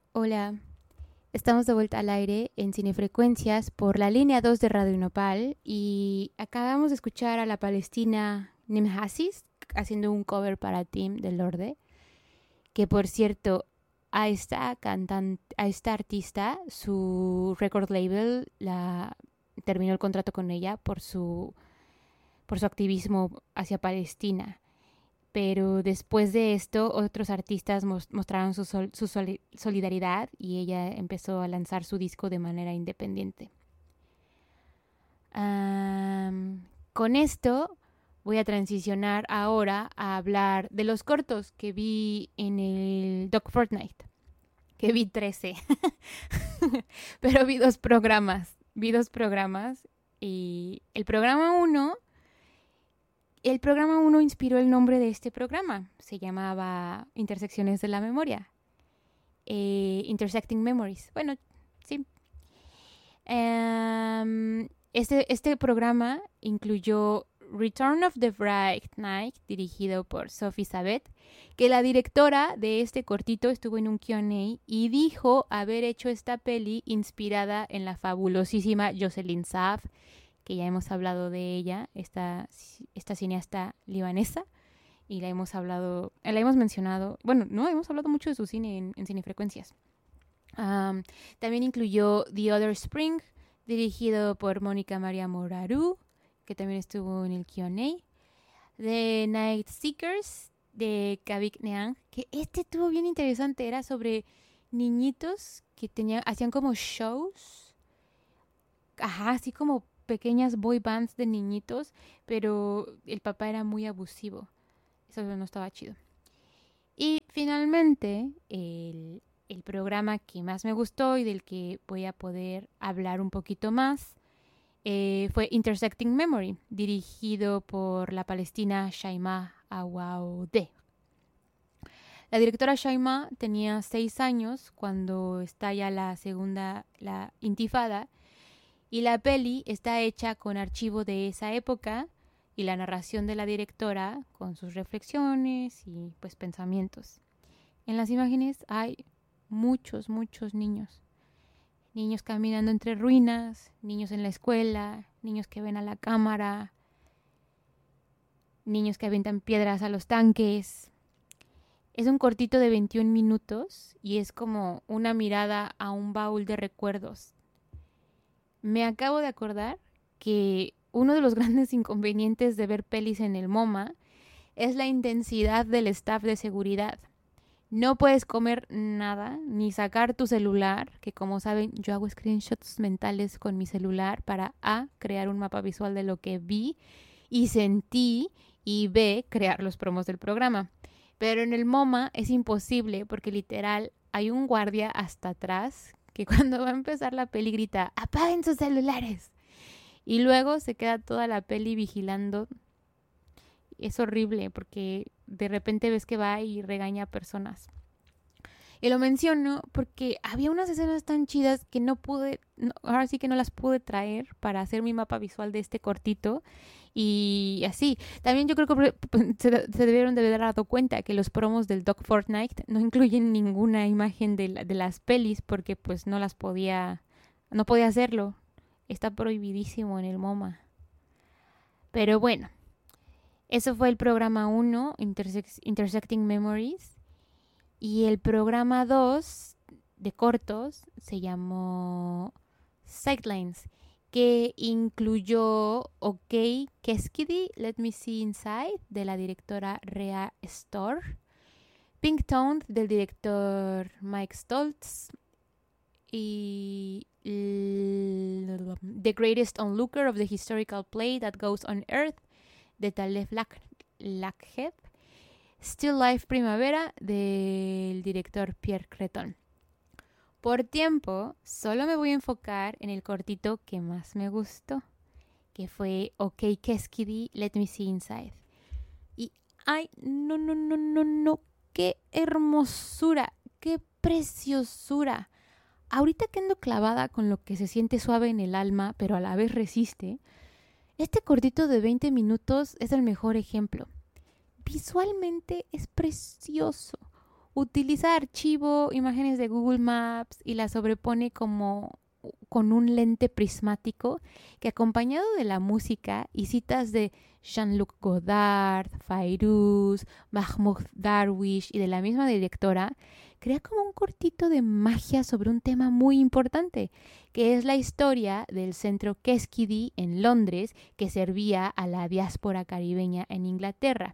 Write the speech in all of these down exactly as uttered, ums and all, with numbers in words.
Hola, estamos de vuelta al aire en Cinefrecuencias por la línea dos de Radio Nopal y acabamos de escuchar a la palestina Nim Hassis haciendo un cover para Tim de Lorde, que por cierto, a esta cantante, a esta artista, su record label la terminó el contrato con ella por su por su activismo hacia Palestina. Pero después de esto, otros artistas mos- mostraron su, sol- su soli- solidaridad y ella empezó a lanzar su disco de manera independiente. Am, con esto voy a transicionar ahora a hablar de los cortos que vi en el Doc Fortnite, que vi trece, pero vi dos programas, vi dos programas y el programa uno El programa uno inspiró el nombre de este programa. Se llamaba Intersecciones de la Memoria. Eh, Intersecting Memories. Bueno, sí. Um, este, este programa incluyó Return of the Bright Knight, dirigido por Sophie Sabet, que la directora de este cortito estuvo en un Q and A y dijo haber hecho esta peli inspirada en la fabulosísima Jocelyn Saab, que ya hemos hablado de ella, esta, esta cineasta libanesa, y la hemos hablado, la hemos mencionado, bueno, no, hemos hablado mucho de su cine en, en Cinefrecuencias. Um, también incluyó The Other Spring, dirigido por Mónica María Moraru, que también estuvo en el Q and A. The Night Seekers, de Kavik Neang, que este estuvo bien interesante, era sobre niñitos que tenían, hacían como shows, ajá, así como pequeñas boy bands de niñitos, pero el papá era muy abusivo. Eso no estaba chido. Y finalmente, el, el programa que más me gustó y del que voy a poder hablar un poquito más eh, fue Intersecting Memory, dirigido por la palestina Shaima Awaudeh. La directora Shaima tenía seis años cuando estalla la segunda, la intifada, y la peli está hecha con archivo de esa época y la narración de la directora con sus reflexiones y pues pensamientos. En las imágenes hay muchos, muchos niños. Niños caminando entre ruinas, niños en la escuela, niños que ven a la cámara, niños que aventan piedras a los tanques. Es un cortito de veintiún minutos y es como una mirada a un baúl de recuerdos. Me acabo de acordar que uno de los grandes inconvenientes de ver pelis en el MoMA es la intensidad del staff de seguridad. No puedes comer nada, ni sacar tu celular, que como saben yo hago screenshots mentales con mi celular para A, crear un mapa visual de lo que vi y sentí, y B, crear los promos del programa. Pero en el MoMA es imposible porque literal hay un guardia hasta atrás que cuando va a empezar la peli grita ¡apaguen sus celulares! Y luego se queda toda la peli vigilando. Es horrible porque de repente ves que va y regaña a personas. Y lo menciono porque había unas escenas tan chidas que no pude, no, ahora sí que no las pude traer para hacer mi mapa visual de este cortito. Y así, también yo creo que se, se debieron de haber dado cuenta que los promos del Doc Fortnite no incluyen ninguna imagen de, la, de las pelis porque pues no las podía, no podía hacerlo. Está prohibidísimo en el MoMA. Pero bueno, eso fue el programa uno, Intersect, Intersecting Memories. Y el programa dos de cortos se llamó Sightlines, que incluyó OK Keskidi, Let Me See Inside, de la directora Rhea Storr, Pink Tone, del director Mike Stoltz, y The Greatest Onlooker of the Historical Play That Goes on Earth, de Talef Lakhed, Still Life Primavera, del director Pierre Creton. Por tiempo, solo me voy a enfocar en el cortito que más me gustó, que fue OK Keskidi, Let Me See Inside. Y ay, no, no, no, no, no, qué hermosura, qué preciosura. Ahorita que ando clavada con lo que se siente suave en el alma, pero a la vez resiste, este cortito de veinte minutos es el mejor ejemplo. Visualmente es precioso. utiliza archivo, imágenes de Google Maps y las sobrepone como con un lente prismático que, acompañado de la música y citas de Jean-Luc Godard, Fairuz, Mahmoud Darwish y de la misma directora, crea como un cortito de magia sobre un tema muy importante, que es la historia del centro Keskidi en Londres, que servía a la diáspora caribeña en Inglaterra.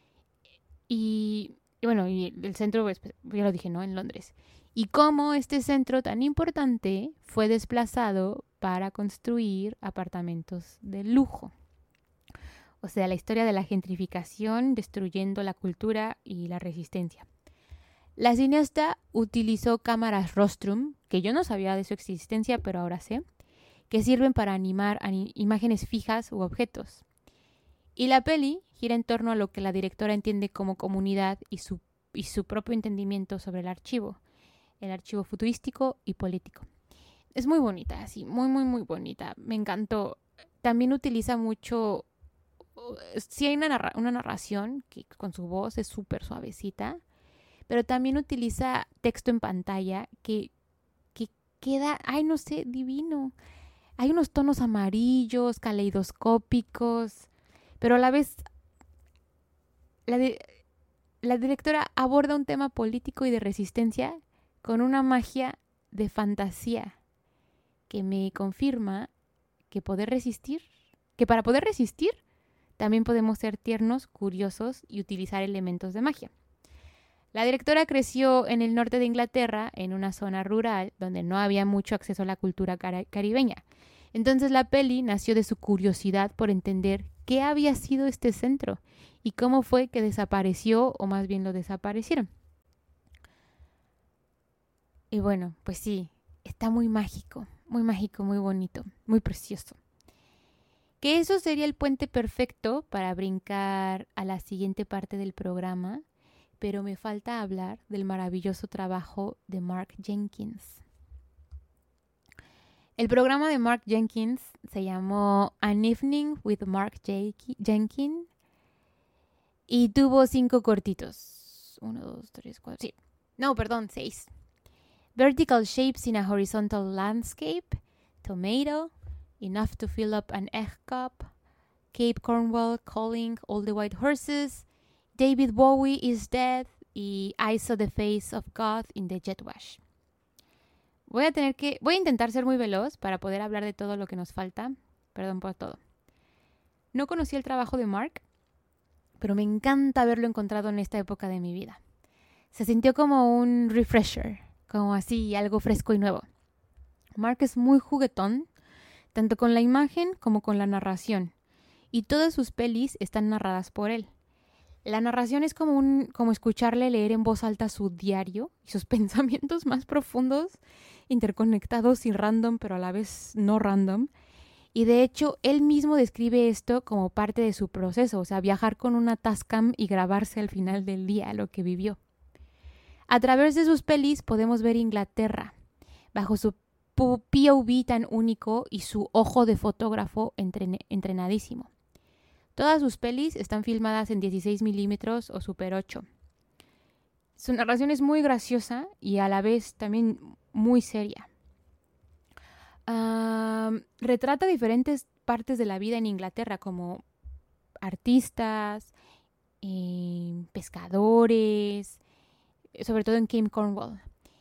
Y, y bueno, y el centro, pues, ya lo dije, ¿no? En Londres. Y cómo este centro tan importante fue desplazado para construir apartamentos de lujo. O sea, la historia de la gentrificación destruyendo la cultura y la resistencia. La cineasta utilizó cámaras rostrum, que yo no sabía de su existencia, pero ahora sé, que sirven para animar ani- imágenes fijas u objetos. Y la peli gira en torno a lo que la directora entiende como comunidad y su, y su propio entendimiento sobre el archivo. El archivo futurístico y político. Es muy bonita, así, muy, muy, muy bonita. Me encantó. También utiliza mucho... Sí hay una, narra- una narración que con su voz es súper suavecita, pero también utiliza texto en pantalla que, que queda, ay, no sé, divino. Hay unos tonos amarillos, caleidoscópicos, pero a la vez la, di- la directora aborda un tema político y de resistencia con una magia de fantasía que me confirma que poder resistir, que para poder resistir también podemos ser tiernos, curiosos y utilizar elementos de magia. La directora creció en el norte de Inglaterra, en una zona rural donde no había mucho acceso a la cultura car- caribeña. Entonces la peli nació de su curiosidad por entender qué había sido este centro y cómo fue que desapareció, o más bien lo desaparecieron. Y bueno, pues sí, está muy mágico, muy mágico, muy bonito, muy precioso. Que eso sería el puente perfecto para brincar a la siguiente parte del programa, pero me falta hablar del maravilloso trabajo de Mark Jenkins. El programa de Mark Jenkins se llamó An Evening with Mark Jenkins y tuvo cinco cortitos. Uno, dos, tres, cuatro, sí. No, perdón, seis. Vertical Shapes in a Horizontal Landscape, Tomato, Enough to Fill Up an Egg Cup, Cape Cornwall Calling All the White Horses, David Bowie is Dead y I Saw the Face of God in the Jet Wash. Voy a tener que, voy a intentar ser muy veloz para poder hablar de todo lo que nos falta. Perdón por todo. No conocí el trabajo de Mark, pero me encanta haberlo encontrado en esta época de mi vida. Se sintió como un refresher, como así, algo fresco y nuevo. Mark es muy juguetón, tanto con la imagen como con la narración, y todas sus pelis están narradas por él. La narración es como, un, como escucharle leer en voz alta su diario y sus pensamientos más profundos, interconectados y random, pero a la vez no random. Y de hecho, él mismo describe esto como parte de su proceso, o sea, viajar con una Tascam y grabarse al final del día lo que vivió. A través de sus pelis podemos ver Inglaterra, bajo su P O V tan único y su ojo de fotógrafo entren- entrenadísimo. Todas sus pelis están filmadas en dieciséis milímetros o Super ocho. Su narración es muy graciosa y a la vez también muy seria. Uh, retrata diferentes partes de la vida en Inglaterra, como artistas, eh, pescadores, sobre todo en Cape Cornwall.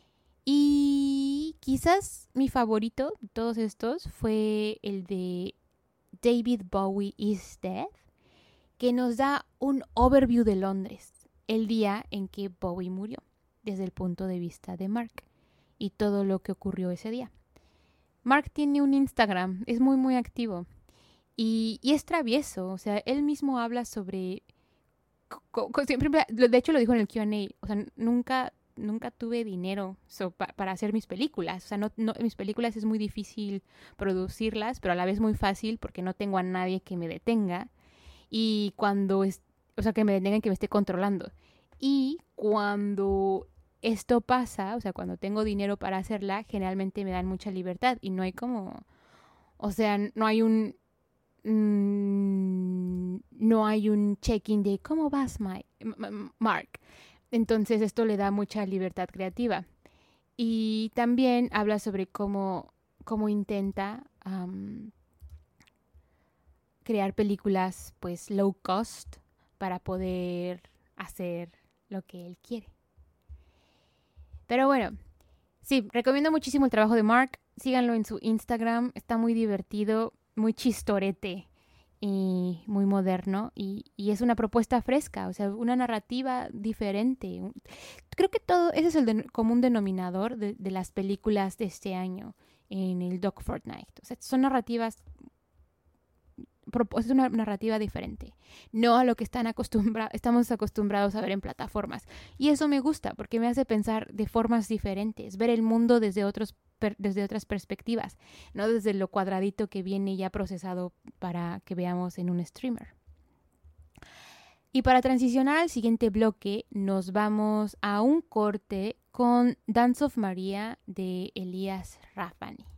Y quizás mi favorito de todos estos fue el de David Bowie is Dead, que nos da un overview de Londres, el día en que Bowie murió, desde el punto de vista de Mark y todo lo que ocurrió ese día. Mark tiene un Instagram, es muy muy activo y, y es travieso, o sea, él mismo habla sobre, co, co, siempre, de hecho lo dijo en el Q and A, o sea, nunca, nunca tuve dinero so, pa, para hacer mis películas, o sea, no, no, mis películas es muy difícil producirlas, pero a la vez muy fácil porque no tengo a nadie que me detenga. Y cuando, es, o sea, que me detengan, que me esté controlando. Y cuando esto pasa, o sea, cuando tengo dinero para hacerla, generalmente me dan mucha libertad y no hay como, o sea, no hay un, mmm, no hay un check-in de ¿cómo vas, Mike? Mark? Entonces esto le da mucha libertad creativa. Y también habla sobre cómo, cómo intenta um, crear películas pues low cost para poder hacer lo que él quiere. Pero bueno, sí, recomiendo muchísimo el trabajo de Mark. Síganlo en su Instagram, está muy divertido, muy chistorete y muy moderno. Y, y es una propuesta fresca, o sea, una narrativa diferente. Creo que todo, ese es el de, común denominador de, de las películas de este año en el Doc Fortnite. O sea, son narrativas, es una narrativa diferente, no a lo que están acostumbra, estamos acostumbrados a ver en plataformas. Y eso me gusta porque me hace pensar de formas diferentes, ver el mundo desde, otros, per, desde otras perspectivas, no desde lo cuadradito que viene ya procesado para que veamos en un streamer. Y para transicionar al siguiente bloque, nos vamos a un corte con Dance of Maria de Elías Rafani.